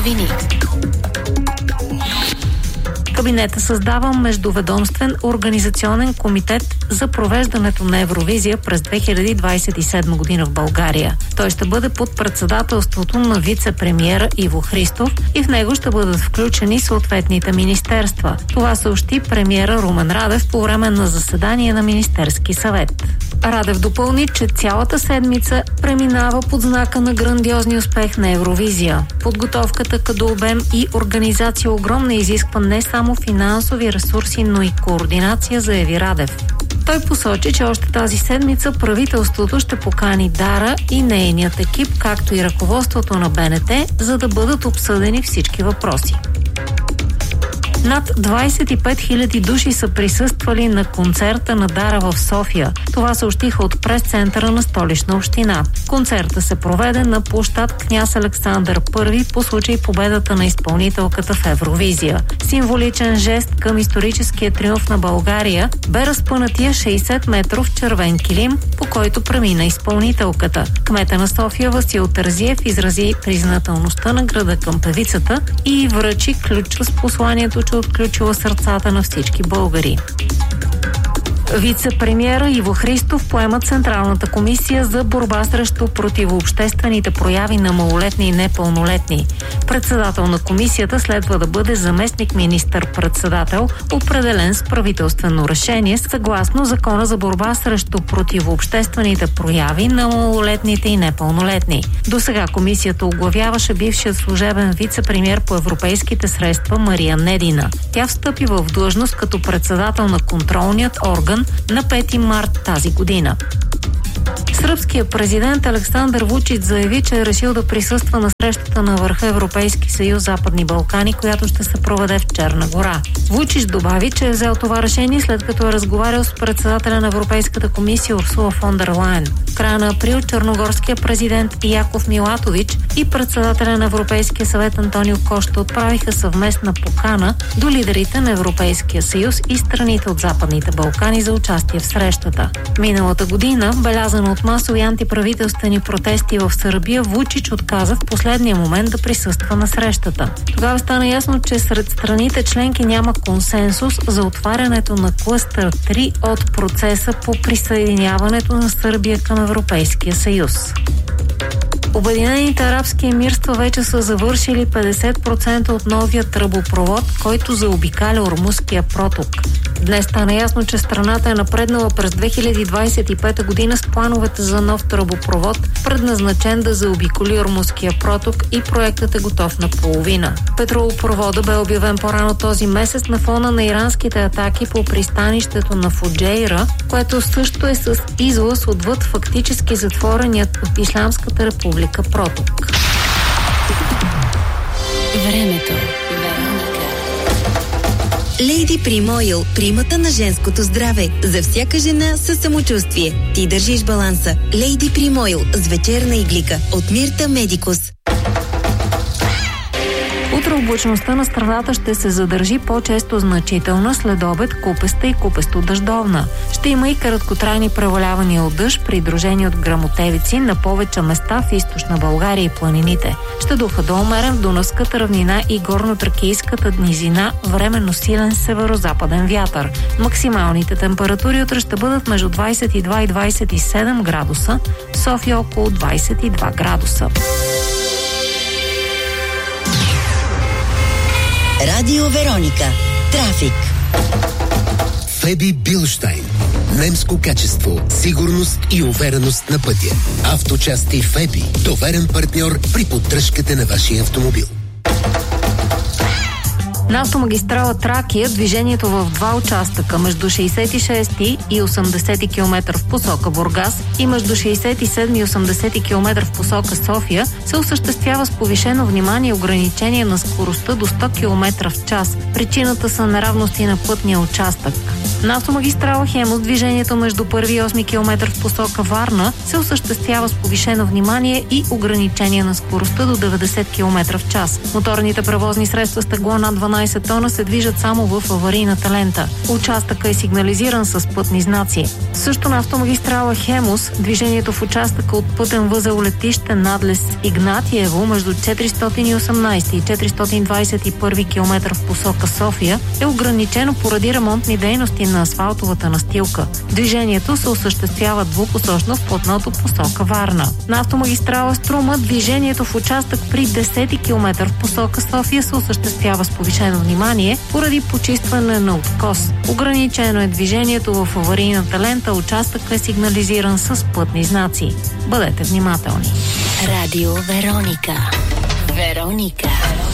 новини. Кабинета създава междуведомствен организационен комитет за провеждането на Евровизия през 2027 година в България. Той ще бъде под председателството на вице-премиера Иво Христов и в него ще бъдат включени съответните министерства. Това съобщи премиера Румен Радев по време на заседание на Министерски съвет. Радев допълни, че цялата седмица преминава под знака на грандиозния успех на Евровизия. Подготовката като обем и организация огромна изисква не само финансови ресурси, но и координация, заяви Радев. Той посочи, че още тази седмица правителството ще покани Дара и нейният екип, както и ръководството на БНТ, за да бъдат обсъдени всички въпроси. Над 25 000 души са присъствали на концерта на Дара в София. Това съобщиха от прес-центъра на Столична община. Концерта се проведе на площад Княз Александър I по случай победата на изпълнителката в Евровизия. Символичен жест към историческия триумф на България бе разпънатия 60-метров червен килим, по който премина изпълнителката. Кмета на София Васил Терзиев изрази признателността на града към певицата и връчи ключ с посланието, че отключила сърцата на всички българи. Вице-премиера Иво Христов поема Централната комисия за борба срещу противообществените прояви на малолетни и непълнолетни. Председател на комисията следва да бъде заместник министър-председател, определен с правителствено решение съгласно Закона за борба срещу противообществените прояви на малолетните и непълнолетни. Досега комисията оглавяваше бившият служебен вице-премиер по европейските средства Мария Недина. Тя встъпи в длъжност като председател на контролният орган на 5 март тази година. Сръбският президент Александър Вучич заяви, че е решил да присъства на срещата на върха Европейски съюз Западни Балкани, която ще се проведе в Черна гора. Вучич добави, че е взел това решение след като е разговарял с председателя на Европейската комисия Урсула фон дер Лайен. В края на април черногорският президент Яков Милатович и председателя на Европейския съвет Антонио Кошта отправиха съвместна покана до лидерите на Европейския съюз и страните от Западните Балкани за участие в срещата. Миналата година, белязана от масови антиправителствени протести в Сърбия, Вучич отказа в последния момент да присъства на срещата. Тогава стана ясно, че сред страните членки няма консенсус за отварянето на клъстър 3 от процеса по присъединяването на Сърбия към Европейския съюз. Обединените арабски емирства вече са завършили 50% от новия тръбопровод, който заобикаля Ормузския проток. Днес стана ясно, че страната е напреднала през 2025 година с плановете за нов тръбопровод, предназначен да заобиколи Ормузския проток, и проектът е готов наполовина. Петролопровода бе обявен по-рано този месец на фона на иранските атаки по пристанището на Фуджейра, което също е с излаз отвъд фактически затвореният от Ислямската република проток. Времето. Лейди Прим Ойл, примата на женското здраве. За всяка жена със самочувствие. Ти държиш баланса. Лейди Прим Ойл с вечерна иглика от Мирта Медикус. Утре облачността на страната ще се задържи по-често значителна, след обед купеста и купесто-дъждовна. Ще има и краткотрайни превалявания от дъжд, придружени от гръмотевици на повече места в източна България и планините. Ще духа до умерен в Дунавската равнина и горно-тракийската низина временно силен северо-западен вятър. Максималните температури утре ще бъдат между 22 и 27 градуса, в София около 22 градуса. Радио Вероника. Трафик. Феби Билштайн. Немско качество, сигурност и увереност на пътя. Авточасти Феби. Доверен партньор при поддръжката на вашия автомобил. На автомагистрала Тракия движението в два участъка между 66 и 80 км в посока Бургас и между 67 и 80 км в посока София се осъществява с повишено внимание и ограничение на скоростта до 100 км в час. Причината са неравности на пътния участък. На автомагистрала Хемус движението между 1 и 8 км в посока Варна се осъществява с повишено внимание и ограничение на скоростта до 90 км в час. Моторните превозни средства с тегло над 12 12 тона се движат само в аварийната лента. Участъка е сигнализиран с пътни знаци. Също на автомагистрала Хемус, движението в участъка от пътен възел летище надлез Игнатиево между 418 и 421 км в посока София е ограничено поради ремонтни дейности на асфалтовата настилка. Движението се осъществява двупосочно в платното посока Варна. На автомагистрала Струма движението в участък при 10 км в посока София се осъществява с повишено внимание поради почистване на откос. Ограничено е движението в аварийната лента, участъкът е сигнализиран с пътни знаци. Бъдете внимателни. Радио Вероника. Вероника.